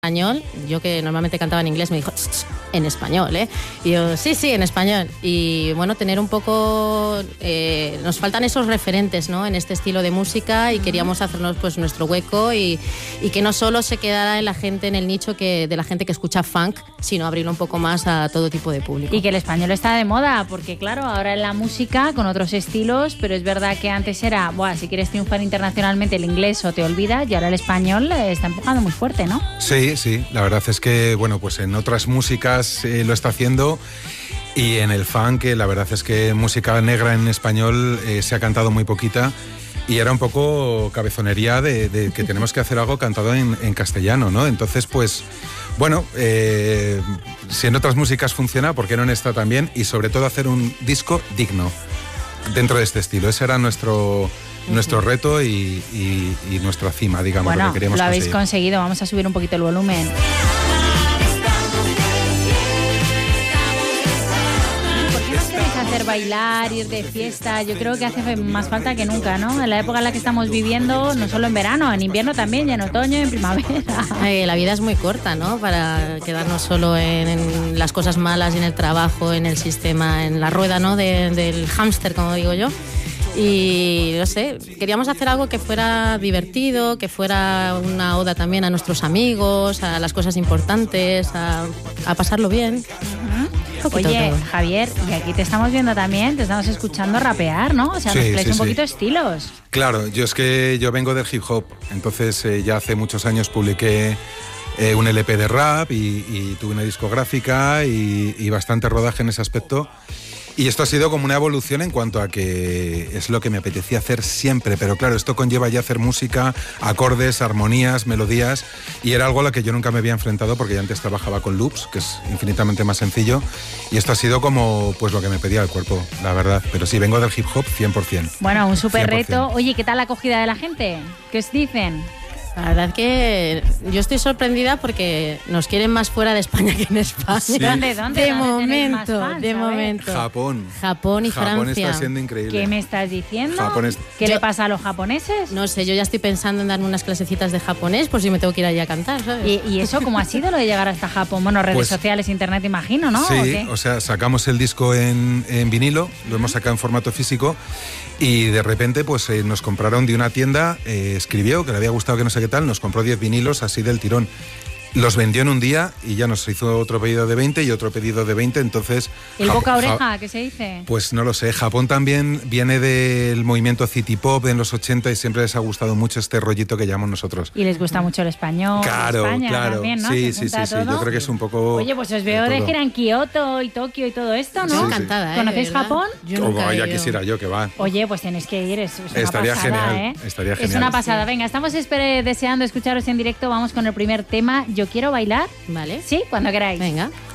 español, yo que normalmente cantaba en inglés me dijo en español, ¿eh? Y yo, sí, en español. Y bueno, tener un poco, nos faltan esos referentes, ¿no? En este estilo de música y queríamos hacernos pues nuestro hueco y que no solo se quedara en la gente, en el nicho de la gente que escucha funk, sino abrirlo un poco más a todo tipo de público. Y que el español está de moda, porque claro, ahora en la música con otros estilos, pero es verdad que antes era, buah, si quieres triunfar internacionalmente el inglés o te olvidas, y ahora el español está empujando muy fuerte, ¿no? Sí, la verdad es que, bueno, pues en otras músicas lo está haciendo y en el funk, la verdad es que música negra en español se ha cantado muy poquita y era un poco cabezonería de que tenemos que hacer algo cantado en castellano, ¿no? Entonces, pues, bueno, si en otras músicas funciona, ¿por qué no en esta también? Y sobre todo hacer un disco digno dentro de este estilo. Ese era nuestro reto y nuestra cima, digamos, bueno, lo que queríamos lo habéis conseguir. conseguido. Vamos a subir un poquito el volumen. ¿Por qué nos queréis hacer bailar, ir de fiesta? Yo creo que hace más falta que nunca, ¿no? En la época en la que estamos viviendo, no solo en verano, en invierno también, y en otoño, y en primavera. La vida es muy corta, ¿no? Para quedarnos solo en las cosas malas, en el trabajo, en el sistema, en la rueda, ¿no? Del hámster, como digo yo. Y no sé, queríamos hacer algo que fuera divertido, que fuera una oda también a nuestros amigos, a las cosas importantes, a pasarlo bien. Oye, Javier, y aquí te estamos viendo también, te estamos escuchando rapear, ¿no? O sea, mezcláis un poquito estilos. Claro, yo vengo del hip hop, entonces ya hace muchos años publiqué un LP de rap y tuve una discográfica y bastante rodaje en ese aspecto. Y esto ha sido como una evolución en cuanto a que es lo que me apetecía hacer siempre, pero claro, esto conlleva ya hacer música, acordes, armonías, melodías, y era algo a lo que yo nunca me había enfrentado porque ya antes trabajaba con loops, que es infinitamente más sencillo, y esto ha sido como pues lo que me pedía el cuerpo, la verdad, pero sí, vengo del hip hop 100%. Bueno, un súper 100%. reto. Oye, ¿qué tal la acogida de la gente? ¿Qué os dicen? La verdad es que yo estoy sorprendida porque nos quieren más fuera de España que en España. Sí. ¿Dónde? De momento. Japón y Francia. Japón está siendo increíble. ¿Qué me estás diciendo? ¿Qué le pasa a los japoneses? No sé, yo ya estoy pensando en darme unas clasecitas de japonés por si me tengo que ir allá a cantar, ¿sabes? ¿Y eso cómo ha sido lo de llegar hasta Japón? Bueno, redes sociales, internet, imagino, ¿no? Sí, o sea, sacamos el disco en vinilo, lo hemos sacado en formato físico y de repente pues nos compraron de una tienda, escribió que le había gustado que no sé qué tal, nos compró 10 vinilos así del tirón. Los vendió en un día y ya nos hizo otro pedido de 20 y otro pedido de 20, entonces... ¿El boca a oreja, qué se dice? Pues no lo sé, Japón también viene del movimiento city pop en los 80 y siempre les ha gustado mucho este rollito que llamamos nosotros. Y les gusta mucho el español, claro, España claro. También, ¿no? Sí, yo creo que es un poco... Oye, pues os veo de gira en Kioto y Tokio y todo esto, ¿no? Sí, encantada, ¿Conocéis ¿verdad? Japón? Yo nunca ya quisiera yo, que va. Oye, pues tenéis que ir, es una estaría pasada, genial, estaría genial. Es una pasada. Venga, estamos deseando escucharos en directo, vamos con el primer tema, Yo quiero bailar. Vale. Sí, cuando queráis. Venga.